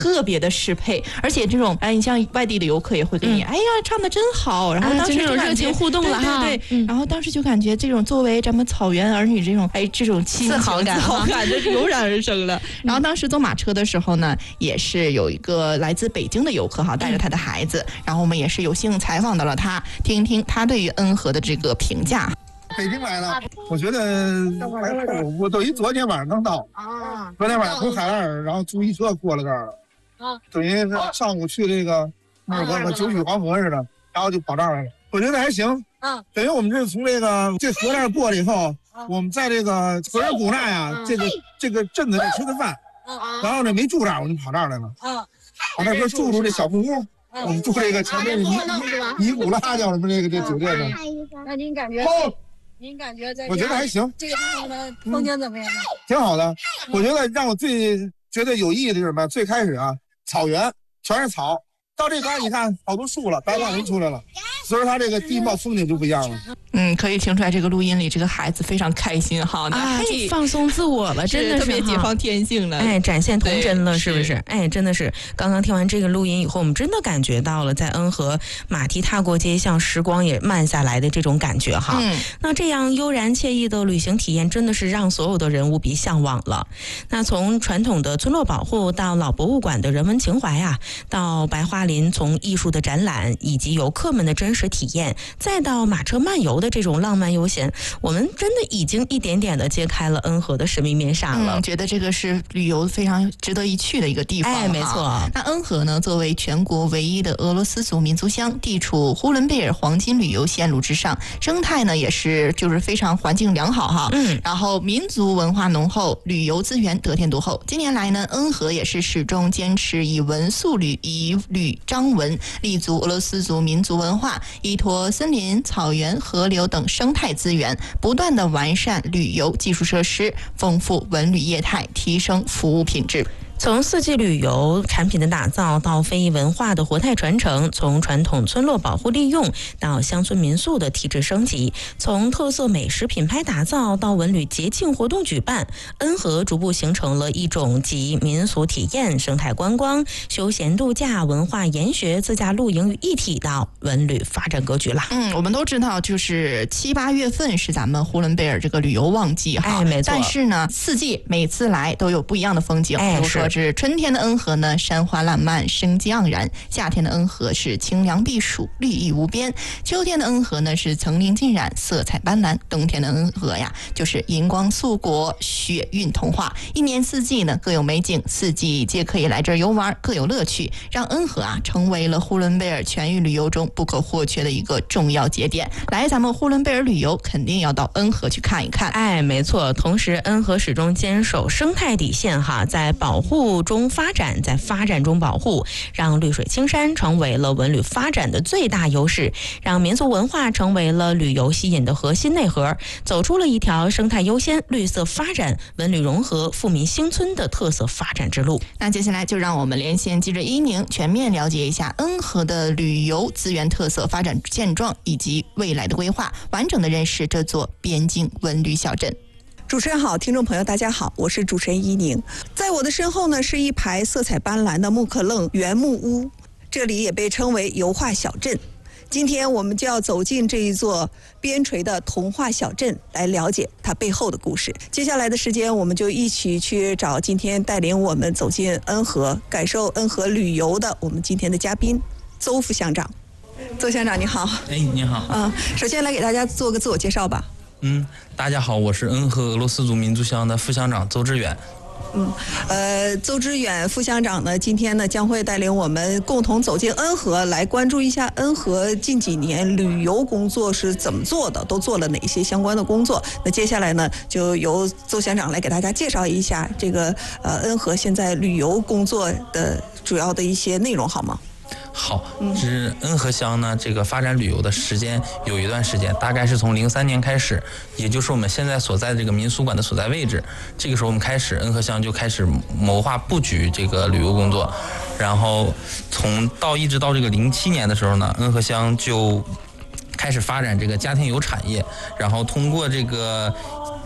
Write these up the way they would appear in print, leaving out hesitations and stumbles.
特别的适配，而且这种你像外地的游客也会给你，哎呀唱的真好，然后当时就那种热情互动了哈， 对，然后当时就感觉这种作为咱们草原儿女这种亲情自豪感就油然而生了。然后当时坐马车的时候呢，也是有一个来自北京的游客带着他的孩子，然后我们也是有幸采访到了他，听一听他对于恩和的这个评价。 北京来了，我觉得我等于昨天晚上刚到啊，昨天晚上从海拉尔，然后租一车过了这儿了啊，等于上午去这个那个九曲黄河似的，然后就跑这儿来了。我觉得还行啊，等于我们这从这河那儿过了以后，我们在这个格尔古纳呀这个镇子里吃的饭，然后呢没住这儿，我就跑这儿来了啊，跑那边住这小木屋。我们住这个前面尼古拉叫什么这酒店呢？ 那您感觉？您感觉在？ 我觉得还行。 这个地方的风景怎么样？ 挺好的。我觉得让我最觉得有意义的是什么？最开始草原全是草，到这边你看好多树了，白桦林出来了，所以说它这个地貌风景就不一样了。 可以听出来这个录音里这个孩子非常开心哈， 就放松自我了，真的是特别解放天性了， 展现童真了，是不是？真的是。刚刚听完这个录音以后，我们真的感觉到了在恩和马蹄踏过街巷，时光也慢下来的这种感觉哈。那这样悠然惬意的旅行体验，真的是让所有的人无比向往了。那从传统的村落保护到老博物馆的人文情怀到白桦林从艺术的展览以及游客们的真实体验，再到马车漫游的这种浪漫悠闲，我们真的已经一点点的揭开了恩和的神秘面纱了。 觉得这个是旅游非常值得一去的一个地方。 没错。 那恩和呢，作为全国唯一的俄罗斯族民族乡，地处呼伦贝尔黄金旅游线路之上，生态呢也是非常环境良好哈。然后民族文化浓厚，旅游资源得天独厚。近年来呢，恩和也是始终坚持以文塑旅、以旅彰文，立足俄罗斯族民族文化，依托森林、草原、河流等生态资源，不断的完善旅游基础设施，丰富文旅业态，提升服务品质。 从四季旅游产品的打造到非遗文化的活态传承，从传统村落保护利用到乡村民宿的提质升级，从特色美食品牌打造到文旅节庆活动举办，恩和逐步形成了一种集民俗体验、生态观光、休闲度假、文化研学、自驾露营于一体的文旅发展格局了。 我们都知道，就是7、8月份是咱们呼伦贝尔这个旅游旺季哈。 没错。 但是呢，四季每次来都有不一样的风景。比如说是春天的恩和呢，山花烂漫，生机盎然；夏天的恩和是清凉避暑，绿意无边；秋天的恩和呢是层林尽染，色彩斑斓；冬天的恩和就是银光素裹，雪韵童话。一年四季呢各有美景，四季皆可以来这儿游玩，各有乐趣，让恩和成为了呼伦贝尔全域旅游中不可或缺的一个重要节点。来咱们呼伦贝尔旅游，肯定要到恩和去看一看。 没错。同时恩和始终坚守生态底线在保护中发展，在发展中保护，让绿水青山成为了文旅发展的最大优势，让民族文化成为了旅游吸引的核心内核，走出了一条生态优先、绿色发展、文旅融合、富民兴村的特色发展之路。 那接下来就让我们连线记者伊宁，全面了解一下恩和的旅游资源特色发展现状以及未来的规划，完整的认识这座边境文旅小镇。 主持人好，听众朋友大家好，我是主持人伊宁。在我的身后呢，是一排色彩斑斓的木克楞原木屋，这里也被称为油画小镇。今天我们就要走进这一座边陲的童话小镇，来了解它背后的故事。接下来的时间，我们就一起去找今天带领我们走进恩和，感受恩和旅游的我们今天的嘉宾邹副乡长。邹乡长你好。 你好。 首先来给大家做个自我介绍吧。 大家好，我是恩和俄罗斯族民族乡的副乡长邹志远。 邹志远副乡长呢，今天呢将会带领我们共同走进恩和，来关注一下恩和近几年旅游工作是怎么做的，都做了哪些相关的工作。那接下来呢，就由邹乡长来给大家介绍一下这个恩和现在旅游工作的主要的一些内容，好吗？ 好，是恩和乡呢，这个发展旅游的时间有一段时间，大概是从03年开始，也就是我们现在所在的这个民俗馆的所在位置。这个时候我们开始，恩和乡就开始谋划布局这个旅游工作，然后一直到这个07年的时候呢，恩和乡就开始发展这个家庭游产业，然后通过这个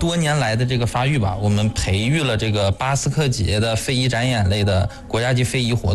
多年来的这个发育吧，我们培育了这个巴斯克节的非遗展演类的国家级非遗活动。